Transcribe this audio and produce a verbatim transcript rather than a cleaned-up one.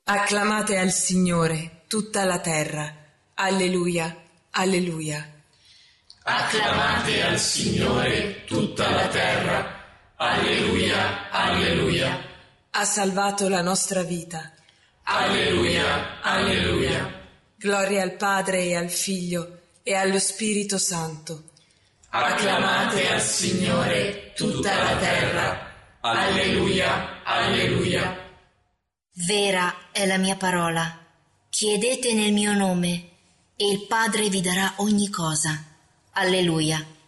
Acclamate al Signore tutta la terra. Alleluia, alleluia. Acclamate al Signore tutta la terra. Alleluia, alleluia. Ha salvato la nostra vita. Alleluia, alleluia. Gloria al Padre e al Figlio e allo Spirito Santo. Acclamate al Signore tutta la terra. Alleluia, alleluia. Vera è la mia parola. Chiedete nel mio nome e il Padre vi darà ogni cosa. Alleluia.